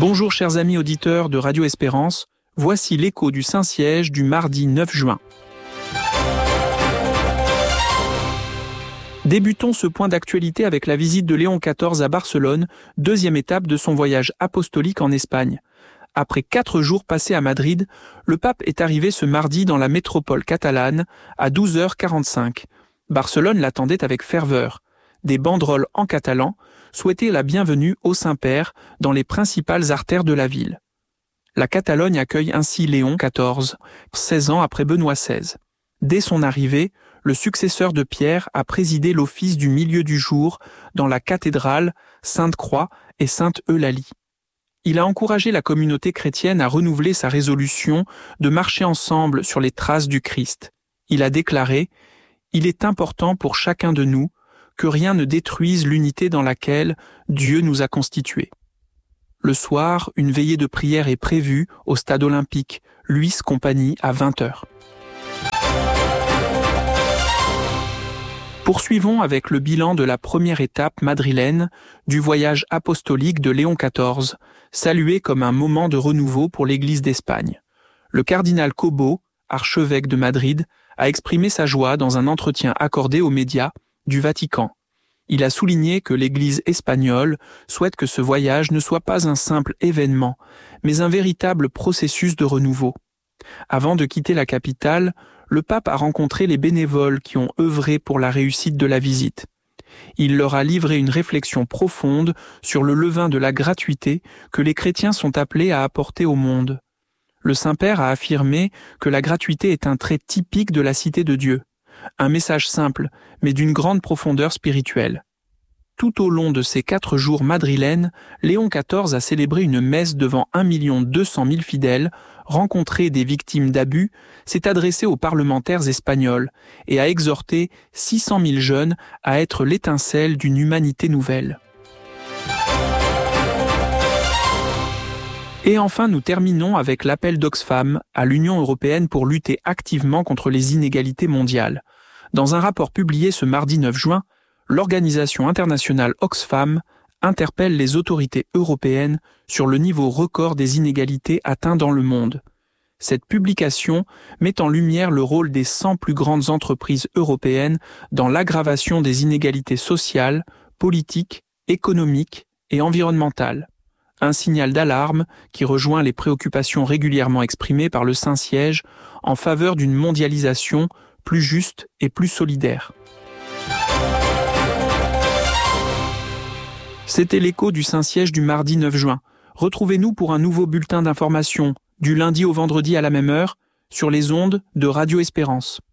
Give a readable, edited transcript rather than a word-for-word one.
Bonjour chers amis auditeurs de Radio Espérance, voici l'écho du Saint-Siège du mardi 9 juin. Débutons ce point d'actualité avec la visite de Léon XIV à Barcelone, deuxième étape de son voyage apostolique en Espagne. Après 4 jours passés à Madrid, le pape est arrivé ce mardi dans la métropole catalane à 12h45. Barcelone l'attendait avec ferveur. Des banderoles en catalan souhaitaient la bienvenue au Saint-Père dans les principales artères de la ville. La Catalogne accueille ainsi Léon XIV, 16 ans après Benoît XVI. Dès son arrivée, le successeur de Pierre a présidé l'office du milieu du jour dans la cathédrale Sainte-Croix et Sainte-Eulalie. Il a encouragé la communauté chrétienne à renouveler sa résolution de marcher ensemble sur les traces du Christ. Il a déclaré « Il est important pour chacun de nous que rien ne détruise l'unité dans laquelle Dieu nous a constitués. » Le soir, une veillée de prière est prévue au stade olympique, Luis Compagnie à 20h. Poursuivons avec le bilan de la première étape madrilène du voyage apostolique de Léon XIV, salué comme un moment de renouveau pour l'Église d'Espagne. Le cardinal Cobo, archevêque de Madrid, a exprimé sa joie dans un entretien accordé aux médias du Vatican. Il a souligné que l'Église espagnole souhaite que ce voyage ne soit pas un simple événement, mais un véritable processus de renouveau. Avant de quitter la capitale, le pape a rencontré les bénévoles qui ont œuvré pour la réussite de la visite. Il leur a livré une réflexion profonde sur le levain de la gratuité que les chrétiens sont appelés à apporter au monde. Le Saint-Père a affirmé que la gratuité est un trait typique de la cité de Dieu, un message simple, mais d'une grande profondeur spirituelle. Tout au long de ces 4 jours madrilènes, Léon XIV a célébré une messe devant 1 200 000 fidèles, rencontré des victimes d'abus, s'est adressé aux parlementaires espagnols et a exhorté 600 000 jeunes à être l'étincelle d'une humanité nouvelle. Et enfin, nous terminons avec l'appel d'Oxfam à l'Union européenne pour lutter activement contre les inégalités mondiales. Dans un rapport publié ce mardi 9 juin, l'organisation internationale Oxfam interpelle les autorités européennes sur le niveau record des inégalités atteints dans le monde. Cette publication met en lumière le rôle des 100 plus grandes entreprises européennes dans l'aggravation des inégalités sociales, politiques, économiques et environnementales. Un signal d'alarme qui rejoint les préoccupations régulièrement exprimées par le Saint-Siège en faveur d'une mondialisation plus juste et plus solidaire. C'était l'écho du Saint-Siège du mardi 9 juin. Retrouvez-nous pour un nouveau bulletin d'information, du lundi au vendredi à la même heure, sur les ondes de Radio Espérance.